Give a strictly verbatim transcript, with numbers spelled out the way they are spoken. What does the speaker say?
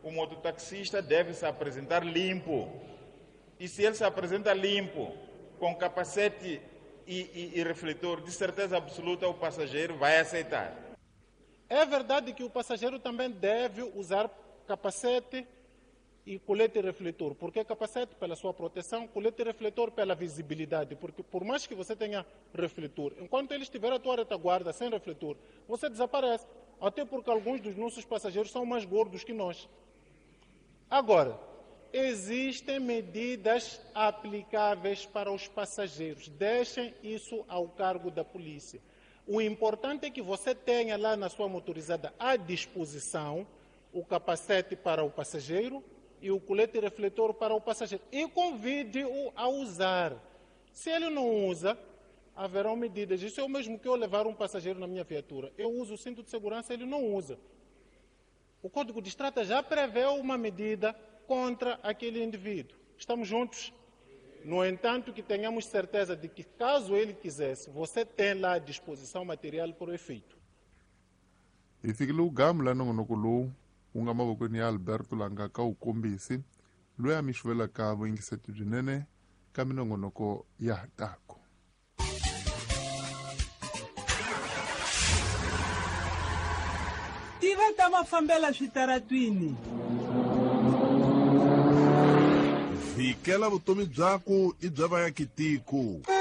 o mototaxista deve se apresentar limpo. E se ele se apresenta limpo, com capacete e, e, e refletor, de certeza absoluta o passageiro vai aceitar. É verdade que o passageiro também deve usar capacete e colete refletor. Por que capacete? Pela sua proteção, colete refletor pela visibilidade. Porque por mais que você tenha refletor, enquanto ele estiver à tua retaguarda sem refletor, você desaparece. Até porque alguns dos nossos passageiros são mais gordos que nós. Agora, existem medidas aplicáveis para os passageiros. Deixem isso ao cargo da polícia. O importante é que você tenha lá na sua motorizada à disposição o capacete para o passageiro e o colete refletor para o passageiro. E convide-o a usar. Se ele não usa, haverão medidas. Isso é o mesmo que eu levar um passageiro na minha viatura. Eu uso o cinto de segurança, ele não usa. O Código de Estrada já prevê uma medida contra aquele indivíduo. Estamos juntos? No entanto, que tenhamos certeza de que, caso ele quisesse, você tem lá à disposição material para o efeito. Ifikile ugamla nongonokulu unga mavokweni ya Alberto Langaka ukombisi loyi a mi xuvelaka vuyingiseti byinene ka minongonoko ya ha taka. Tiva ta mafambela switaratwini. Fikela vutomi byako i bya vaakitiko.